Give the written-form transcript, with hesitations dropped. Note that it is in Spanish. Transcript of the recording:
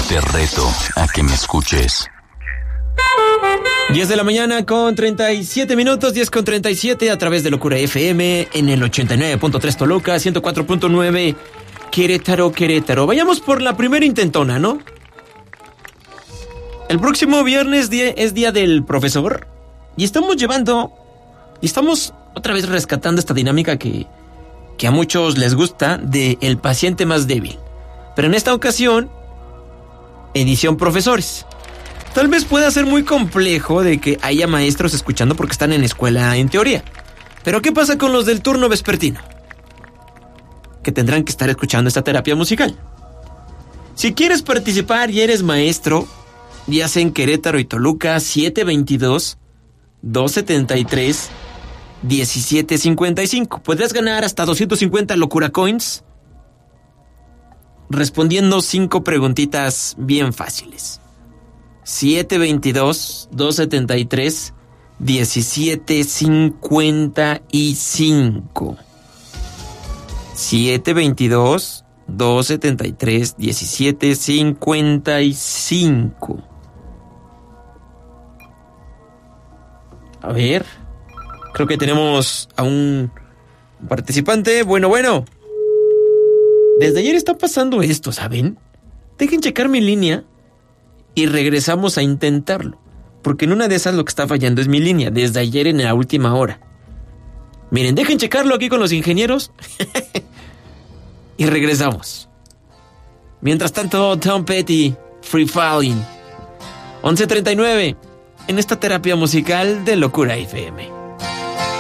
Te reto a que me escuches. 10 de la mañana con 37 minutos, 10 con 37 a través de Locura FM en el 89.3 Toluca, 104.9 Querétaro. Vayamos por la primera intentona, ¿no? El próximo viernes es día del profesor y estamos otra vez rescatando esta dinámica que a muchos les gusta de el paciente más débil. Pero en esta ocasión, edición profesores. Tal vez pueda ser muy complejo de que haya maestros escuchando porque están en escuela en teoría. Pero ¿qué pasa con los del turno vespertino? Que tendrán que estar escuchando esta terapia musical. Si quieres participar y eres maestro, ya sea en Querétaro y Toluca, 722-273-1755. Podrás ganar hasta 250 Locura Coins respondiendo 5 preguntitas bien fáciles. 722-273-1755. 722-273-1755. A ver, creo que tenemos a un participante. Bueno. Desde ayer está pasando esto, ¿saben? Dejen checar mi línea y regresamos a intentarlo. Porque en una de esas lo que está fallando es mi línea, desde ayer en la última hora. Miren, dejen checarlo aquí con los ingenieros. Y regresamos. Mientras tanto, Tom Petty, Free Falling. 11:39, en esta terapia musical de Locura FM.